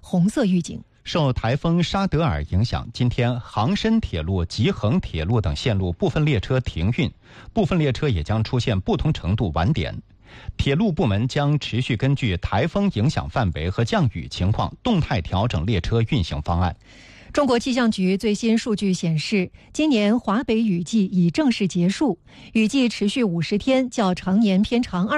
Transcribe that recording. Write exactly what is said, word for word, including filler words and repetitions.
红色预警。 受台风沙德尔影响，今天杭深铁路、吉恒铁路等线路部分列车停运，部分列车也将出现不同程度晚点。铁路部门将持续根据台风影响范围和降雨情况，动态调整列车运行方案。 中国气象局最新数据显示，今年华北雨季已正式结束，雨季持续五十天，较常年偏长二